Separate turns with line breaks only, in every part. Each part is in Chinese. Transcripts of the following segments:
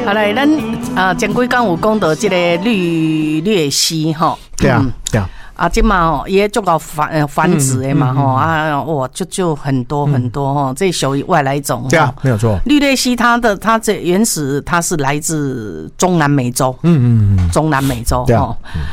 好来，咱前几讲有讲到这个绿鬣蜥吼，
对啊，对啊。
即嘛吼，也足够繁殖的嘛吼哇，就很多很多吼，这属于外来种。
对啊，没有错。
绿鬣蜥它这原始它是来自中南美洲，中南美洲吼，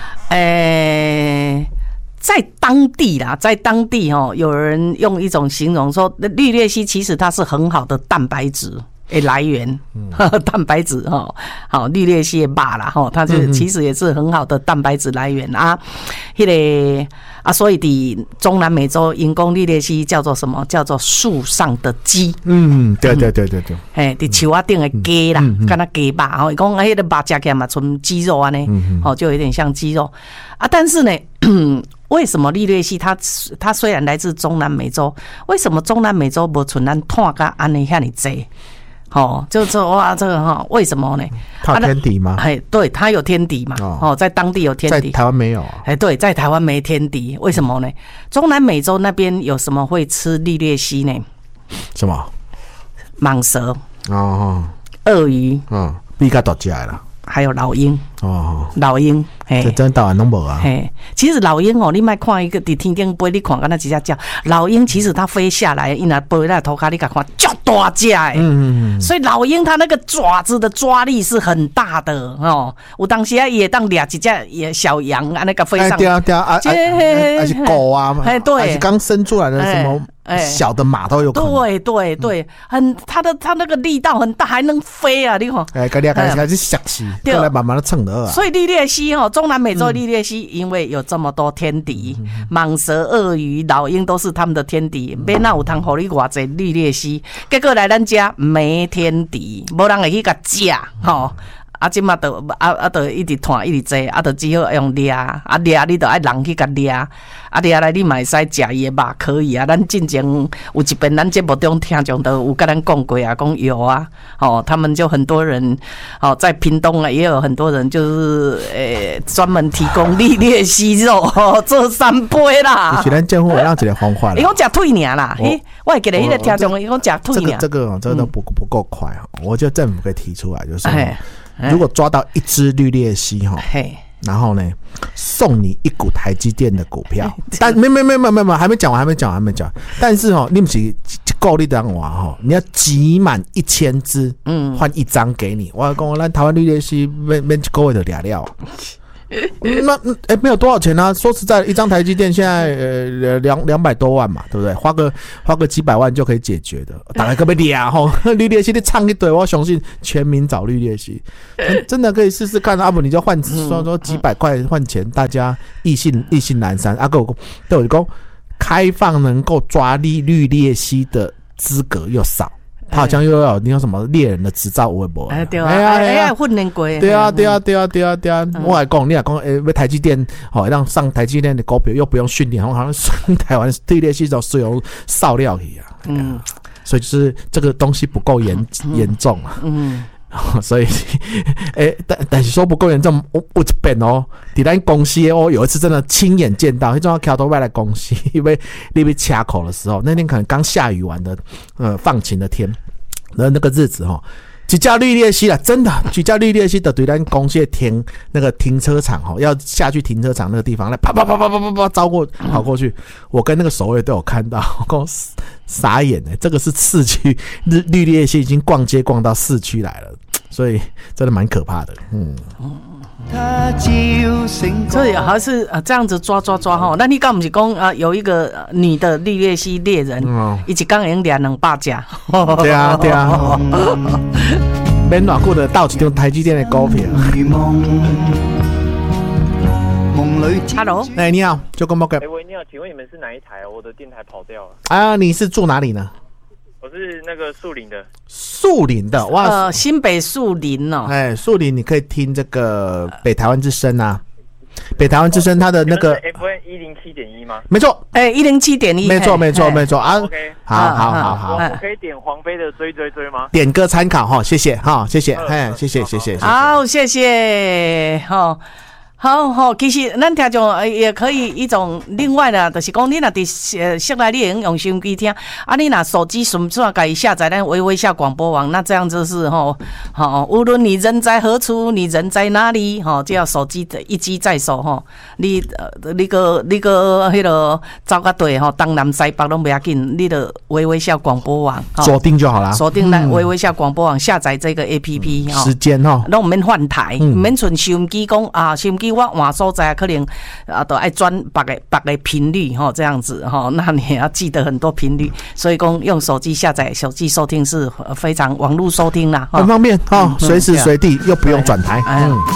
在当地吼，有人用一种形容说，绿鬣蜥其实它是很好的蛋白质的来源，蛋白质哈，好绿鬣蜥的肉啦哈，它就其实也是很好的蛋白质来源啊。所以在中南美洲，因讲绿鬣蜥叫做什么？叫做树上的鸡。
对。
在树仔顶的鸡啦，跟它鸡肉吼，伊讲迄个肉吃起来嘛，纯鸡肉安尼，就有点像鸡肉啊。但是呢，为什么绿鬣蜥它虽然来自中南美洲，为什么中南美洲无像咱炭甲安尼遐尼济？就是哇，这个为什么呢？
它有天敌吗？
对，它有天敌嘛。在当地有天敌，
在台湾没有。
对，在台湾没天敌，为什么呢？中南美洲那边有什么会吃绿鬣蜥呢？
什么？
蟒蛇、鳄鱼、
比较大只的啦。
还有老鹰老鹰，
这真台湾都没啊。
其实老鹰你莫看一个在天顶飞，你看敢那几只叫老鹰，其实它飞下来，伊那飞在头壳，你看足大只的。所以老鹰它那个爪子的抓力是很大的哦。有当时也当掠一只小羊啊，那个飞上。
对啊，而且狗啊，
对，
而且刚生出来的什么。小的马都有可能。
对，它那个力道很大，还能飞啊！你看，
开始吓死，后来慢慢的蹭的。
所以绿鬣蜥中南美洲绿鬣蜥，因为有这么多天敌，蟒蛇、鳄鱼、老鹰都是他们的天敌，免那有通互你偌济绿鬣蜥，结果来咱家没天敌，无人会去甲食吼。即马就一直团一直坐，就只好用掠，掠你就爱人去甲掠，掠来你嘛会使食伊的肉，可以啊。咱之前有一遍咱节目中听众都有跟咱讲过啊，讲有啊，他们就很多人在屏东也有很多人就是专门提供绿鬣蜥肉做三杯啦。
是咱政府让一个方法啦，
伊讲食腿尔啦，我会记得迄个听众伊讲食腿尔。
这个都不够快我觉得政府可以提出来，就是如果抓到一只绿鬣蜥然后呢，送你一股台积电的股票。但没，还没讲完。但是你不是够力当玩你要集满1000只，换1张给你。我讲咱台湾绿鬣蜥免一个月就抓了。那没有多少钱啊！说实在，一张台积电现在200多万嘛，对不对？花个几百万就可以解决的。大概可不可以啊？绿鬣蜥你唱一堆，我相信全民找绿鬣蜥，真的可以试试看。阿不你就换说几百块换钱，大家意兴阑珊。对我讲，开放能够抓绿鬣蜥的资格又少。他好像又要你有什么猎人的执照，我也不
对啊，训练过。
对啊。我来讲，你来讲，台积电让上台积电的股票又不用训练，好像台湾绿鬣蜥都是用饲料去啊。所以就是这个东西不够严重啊。所以，但是说不够严重，我一遍在咱公司有一次真的亲眼见到，那种桥头外来公司，因为那边卡口的时候，那天可能刚下雨完的，放晴的天，那个日子几架绿鬣蜥啦，真的几架绿鬣蜥的对咱公司的那个停车场要下去停车场那个地方来，啪跑过去，我跟那个守卫都有看到，我傻眼这个是市区，绿鬣蜥已经逛街逛到市区来了。所以真的蛮可怕的，
所以还是这样子抓哈。那你刚不是讲有一个女的绿鬣蜥猎人，一天已经掠200只。
对啊。免偌久的到一张台积电的股票。
Hello，
你好，就跟
喂，你好，请问你们是哪一台啊？我的电台跑掉了。
你是住哪里呢？
我是那个树林的。
树林的哇，
新北树林
树林你可以听这个北台湾之声啊。北台湾之声它的那个
FM 107.1吗？
没错
，107.1，
没错啊。
OK，
好，
我可以点黄飞的追吗？
点歌参考谢谢谢谢。
好，谢谢好，其实咱听众也可以一种另外的，就是讲你若伫室内你会用收音机听，啊，你若手机顺便可以下载咱微微笑广播网，那这样就是无论你人在何处，你人在哪里，只要手机的一机在手，你个迄个走到对东南西北拢不要紧，你的微微笑广播网
锁定就好啦，
锁定咱微微笑广播网，下载这个 APP
时间
拢唔免换台，唔免存收音机讲啊，收音机我换所在可能都爱转别个频率这样子那你也要记得很多频率，所以讲用手机下载手机收听是非常网络收听啦，
很方便随时随地又不用转台。